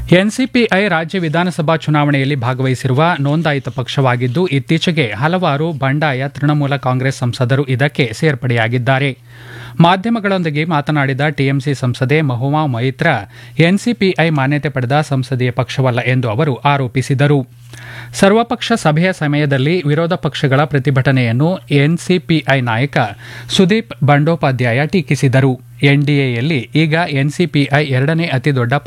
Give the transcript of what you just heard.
NCPI ರಾಜ್ಯ ವಿಧಾನಸಭಾ ಚುನಾವಣೆಯಲ್ಲಿ ಭಾಗವಹಿಸಿರುವ ನೋಂದಾಯಿತ ಪಕ್ಷವಾಗಿದ್ದು ಇತ್ತೀಚೆಗೆ ಹಲವಾರು ಬಂಡಾಯ ತೃಣಮೂಲ ಕಾಂಗ್ರೆಸ್ ಸಂಸದರು ಇದಕ್ಕೆ ಸೇರ್ಪಡೆಯಾಗಿದ್ದಾರೆ. ಮಾಧ್ಯಮಗಳೊಂದಿಗೆ ಮಾತನಾಡಿದ ಟಿಎಂಸಿ ಸಂಸದೆ ಮಹುಮಾ ಮೈತ್ರಾ ಎನ್ಸಿಪಿಐ ಮಾನ್ಯತೆ ಪಡೆದ ಸಂಸದೀಯ ಪಕ್ಷವಲ್ಲ ಎಂದು ಅವರು ಆರೋಪಿಸಿದರು. ಸರ್ವಪಕ್ಷ ಸಭೆಯ ಸಮಯದಲ್ಲಿ ವಿರೋಧ ಪಕ್ಷಗಳ ಪ್ರತಿಭಟನೆಯನ್ನು ಎನ್ಸಿಪಿಐ ನಾಯಕ ಸುದೀಪ್ ಬಂಡೋಪಾಧ್ಯಾಯ ಟೀಕಿಸಿದರು. ಎನ್ಡಿಎಯಲ್ಲಿ ಈಗ ಎನ್ಸಿಪಿಐ ಎರಡನೇ ಅತಿದೊಡ್ಡ